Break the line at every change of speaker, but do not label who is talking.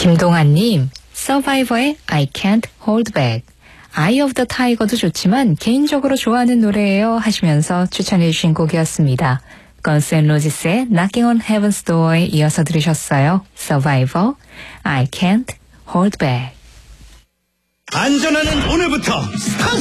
김동환님, 서바이버의 I Can't Hold Back. Eye of the Tiger도 좋지만 개인적으로 좋아하는 노래예요 하시면서 추천해 주신 곡이었습니다. 건스 앤 로지스의 Knocking on Heaven's Door에 이어서 들으셨어요. Survivor, I Can't Hold Back.
안전하는 오늘부터 스타트!